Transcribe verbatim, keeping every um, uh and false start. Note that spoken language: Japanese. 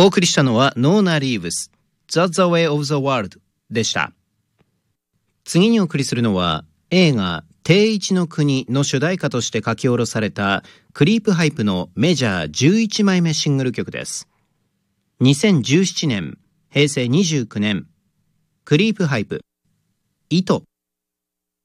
お送りしたのはノーナ・リーブス That's the Way of the World でした。次にお送りするのは映画定一の国の主題歌として書き下ろされたクリープハイプのメジャーじゅういちまいめシングル曲です。にせんじゅうななねん、へいせいにじゅうきゅうねん、クリープハイプ、糸。